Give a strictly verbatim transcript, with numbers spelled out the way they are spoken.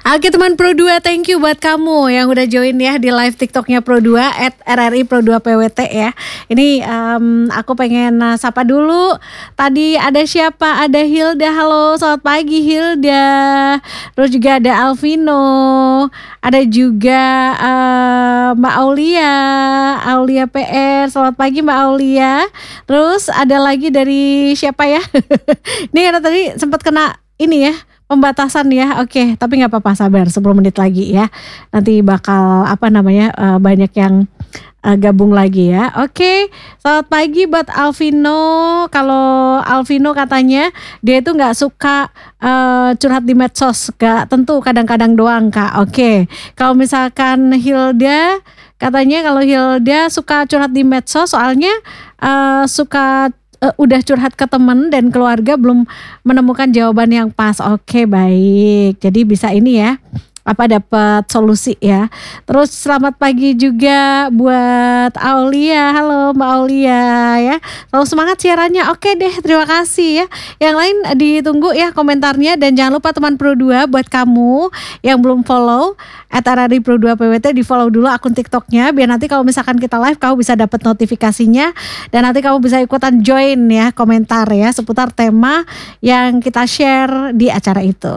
Oke teman Pro dua, thank you buat kamu yang udah join ya di live TikToknya Pro dua at R R I Pro dua P W T ya. Ini um, aku pengen uh, sapa dulu. Tadi ada siapa? Ada Hilda. Halo, selamat pagi Hilda. Terus juga ada Alvino. Ada juga uh, Mbak Aulia, Aulia P R. Selamat pagi Mbak Aulia. Terus ada lagi dari siapa ya? Ini karena tadi sempat kena ini ya, pembatasan ya. Oke, tapi nggak apa-apa, sabar sepuluh menit lagi ya. Nanti bakal apa namanya uh, banyak yang uh, gabung lagi ya. Oke, selamat pagi buat Alvino. Kalau Alvino katanya dia itu nggak suka uh, curhat di medsos, gak tentu kadang-kadang doang Kak. Oke, kalau misalkan Hilda katanya kalau Hilda suka curhat di medsos soalnya uh, suka Uh, udah curhat ke temen dan keluarga belum menemukan jawaban yang pas. Oke, baik. Jadi bisa ini ya, apa dapat solusi ya. Terus selamat pagi juga buat Aulia. Halo Mbak Aulia ya. Selalu semangat siarannya. Oke deh, terima kasih ya. Yang lain ditunggu ya komentarnya, dan jangan lupa teman Pro dua buat kamu yang belum follow at R R I Pro dua P W T, di follow dulu akun TikToknya biar nanti kalau misalkan kita live kamu bisa dapat notifikasinya, dan nanti kamu bisa ikutan join ya, komentar ya seputar tema yang kita share di acara itu.